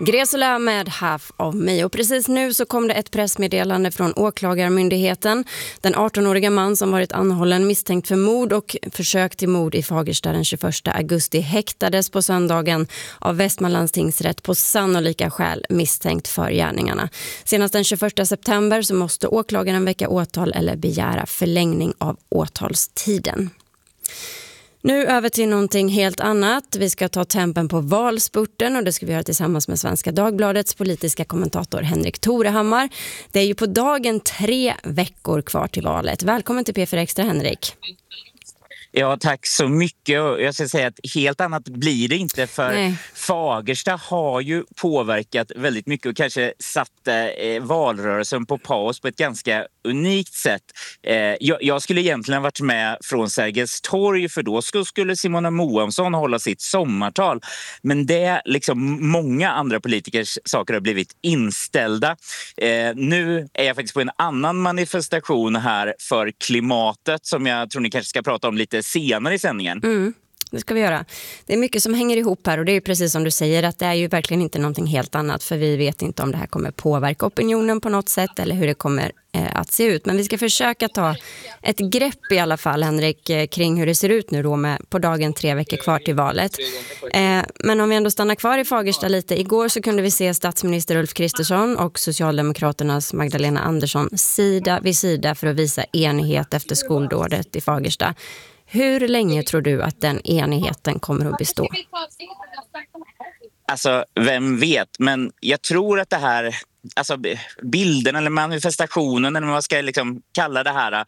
Gresula med Half of Me. Och precis nu så kom det ett pressmeddelande från åklagarmyndigheten. Den 18-åriga man som varit anhållen misstänkt för mord och försök till mord i Fagersta den 21 augusti häktades på söndagen av Västmanlands tingsrätt på sannolika skäl misstänkt för gärningarna. Senast den 21 september så måste åklagaren väcka åtal eller begära förlängning av åtalstiden. Nu över till någonting helt annat. Vi ska ta tempen på valspurten och det ska vi göra tillsammans med Svenska Dagbladets politiska kommentator Henrik Torehammar. Det är ju på dagen 3 veckor kvar till valet. Välkommen till P4 Extra, Henrik. Ja, tack så mycket. Jag ska säga att helt annat blir det inte, för Fagersta har ju påverkat väldigt mycket och kanske satt valrörelsen på paus på ett ganska unikt sätt. Jag skulle egentligen varit med från Sergels torg, för då skulle Simona Moamsson hålla sitt sommartal. Men det, liksom många andra politikers saker, har blivit inställda. Nu är jag faktiskt på en annan manifestation här för klimatet som jag tror ni kanske ska prata om lite senare i sändningen. Det ska vi göra. Det är mycket som hänger ihop här och det är ju precis som du säger att det är ju verkligen inte någonting helt annat, för vi vet inte om det här kommer påverka opinionen på något sätt eller hur det kommer att se ut. Men vi ska försöka ta ett grepp i alla fall, Henrik, kring hur det ser ut nu då med på dagen 3 veckor kvar till valet. Men om vi ändå stannar kvar i Fagersta lite. Igår så kunde vi se statsminister Ulf Kristersson och Socialdemokraternas Magdalena Andersson sida vid sida för att visa enighet efter skoldådet i Fagersta. Hur länge tror du att den enigheten kommer att bestå? Alltså, vem vet? Men jag tror att det här, alltså bilden eller manifestationen eller vad man ska liksom kalla det här,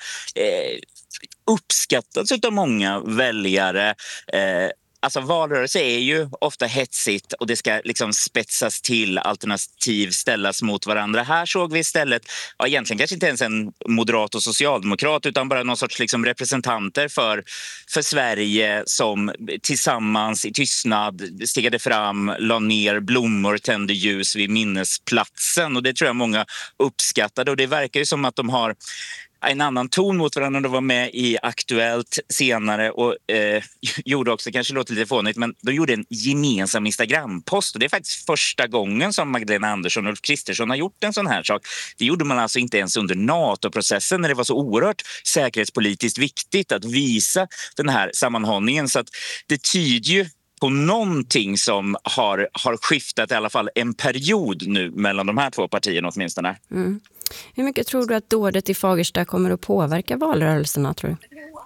uppskattas av många väljare. Alltså valrörelse är ju ofta hetsigt och det ska liksom spetsas till, alternativ ställas mot varandra. Här såg vi istället, egentligen kanske inte ens en moderat och socialdemokrat utan bara någon sorts liksom representanter för Sverige som tillsammans i tystnad stigade fram, la ner blommor, tände ljus vid minnesplatsen, och det tror jag många uppskattade, och det verkar ju som att de har en annan ton mot varandra. De var med i Aktuellt senare och gjorde också, kanske låter lite fånigt, men de gjorde en gemensam Instagram-post, och det är faktiskt första gången som Magdalena Andersson och Ulf Kristersson har gjort en sån här sak. Det gjorde man alltså inte ens under NATO-processen när det var så oerhört säkerhetspolitiskt viktigt att visa den här sammanhållningen, så att det tyder ju på någonting som har skiftat i alla fall en period nu mellan de här två partierna åtminstone. Hur mycket tror du att dådet i Fagersta kommer att påverka valrörelserna, tror du?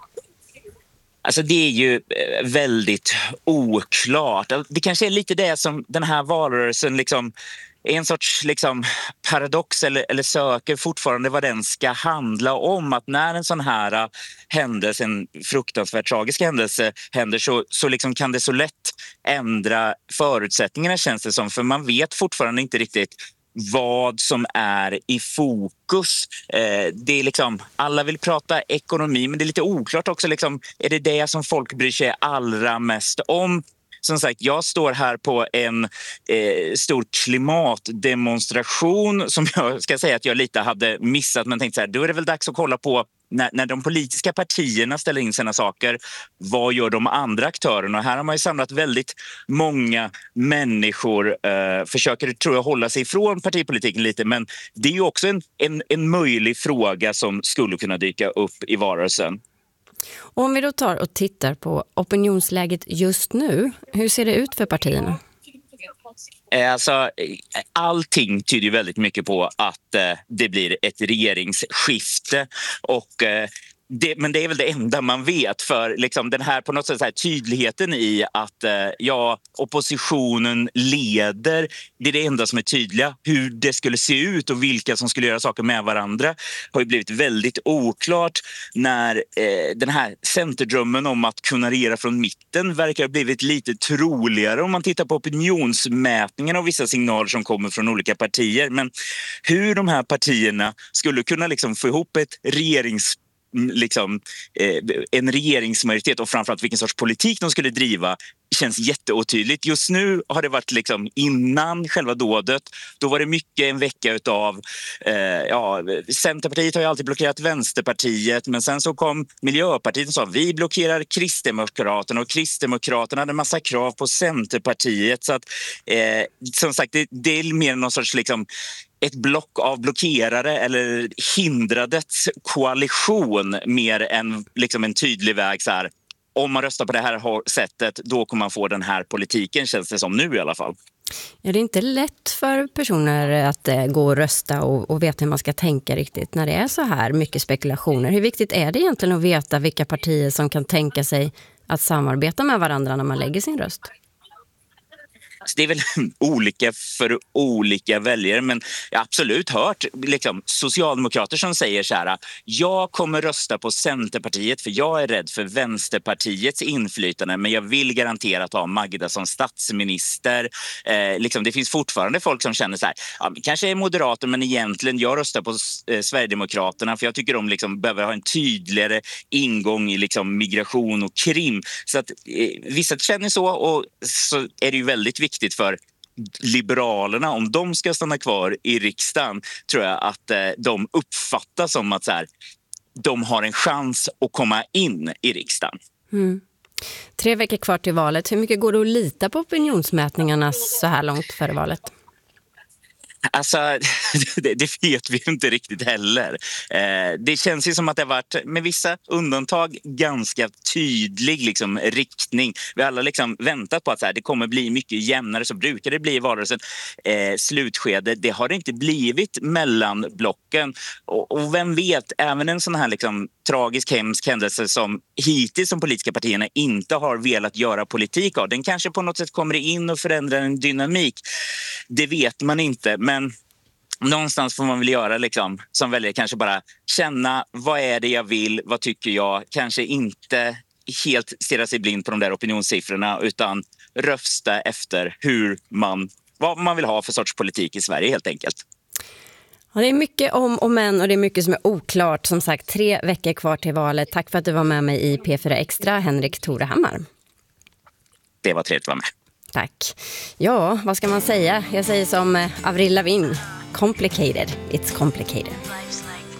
Alltså det är ju väldigt oklart. Det kanske är lite det som den här valrörelsen liksom är en sorts liksom paradox eller söker fortfarande vad den ska handla om. Att när en sån här händelse, en fruktansvärt tragisk händelse händer, så liksom kan det så lätt ändra förutsättningarna, känns det som. För man vet fortfarande inte riktigt vad som är i fokus. Det är liksom, alla vill prata ekonomi, men det är lite oklart också liksom, är det som folk bryr sig allra mest om? Som sagt, jag står här på en stor klimatdemonstration som jag ska säga att jag lite hade missat, men tänkte så här, då är det väl dags att kolla på när de politiska partierna ställer in sina saker, vad gör de andra aktörerna? Och här har man ju samlat väldigt många människor, försöker, tror jag, hålla sig ifrån partipolitiken lite, men det är ju också en möjlig fråga som skulle kunna dyka upp i valrörelsen. Och om vi då tar och tittar på opinionsläget just nu, hur ser det ut för partierna? Alltså, allting tyder ju väldigt mycket på att det blir ett regeringsskifte, och men det är väl det enda man vet, för liksom den här på något sätt så här tydligheten i att oppositionen leder, det är det enda som är tydliga. Hur det skulle se ut och vilka som skulle göra saker med varandra har ju blivit väldigt oklart, när den här centerdrömmen om att kunna regera från mitten verkar ha blivit lite troligare om man tittar på opinionsmätningarna och vissa signaler som kommer från olika partier. Men hur de här partierna skulle kunna liksom få ihop ett liksom, en regeringsmajoritet och framförallt vilken sorts politik de skulle driva känns jätteotydligt. Just nu har det varit liksom, innan själva dådet, då var det mycket en vecka utav Centerpartiet har ju alltid blockerat Vänsterpartiet, men sen så kom Miljöpartiet och sa vi blockerar Kristdemokraterna, och Kristdemokraterna hade en massa krav på Centerpartiet, så att som sagt det är mer någon sorts liksom ett block av blockerare eller hindradets koalition mer än liksom en tydlig väg så här. Om man röstar på det här sättet, då kommer man få den här politiken, känns det som nu i alla fall. Ja, det är inte lätt för personer att gå och rösta och veta hur man ska tänka riktigt när det är så här mycket spekulationer. Hur viktigt är det egentligen att veta vilka partier som kan tänka sig att samarbeta med varandra när man lägger sin röst? Det är väl olika för olika väljare, men jag har absolut hört liksom, socialdemokrater som säger så här: jag kommer rösta på Centerpartiet för jag är rädd för Vänsterpartiets inflytande, men jag vill garanterat ha Magda som statsminister. Liksom, det finns fortfarande folk som känner så här, kanske är moderater, men egentligen jag röstar på Sverigedemokraterna för jag tycker de liksom behöver ha en tydligare ingång i liksom, migration och krim. Så att vissa känner så, och så är det ju väldigt viktigt för Liberalerna, om de ska stanna kvar i riksdagen, tror jag att de uppfattar som att så här, de har en chans att komma in i riksdagen. 3 veckor kvar till valet. Hur mycket går det att lita på opinionsmätningarna så här långt före valet? Alltså, det vet vi inte riktigt heller. Det känns ju som att det har varit, med vissa undantag, ganska tydlig liksom, riktning. Vi har alla liksom väntat på att så här, det kommer bli mycket jämnare, så brukar det bli i valrörelsen. Slutskede, det har det inte blivit mellan blocken. Och vem vet, även en sån här liksom, tragisk, hemsk händelse som hittills de politiska partierna inte har velat göra politik av, den kanske på något sätt kommer in och förändrar en dynamik. Det vet man inte, men någonstans får man väl göra liksom, som väljare, kanske bara känna vad är det jag vill, vad tycker jag, kanske inte helt stirra sig blind på de där opinionssiffrorna utan rösta efter vad man vill ha för sorts politik i Sverige helt enkelt. Ja, det är mycket om och men och det är mycket som är oklart. Som sagt, 3 veckor kvar till valet. Tack för att du var med mig i P4 Extra, Henrik Torehammar. Det var trevligt att vara med. Tack. Ja, vad ska man säga? Jag säger som Avril Lavigne. Complicated. It's complicated.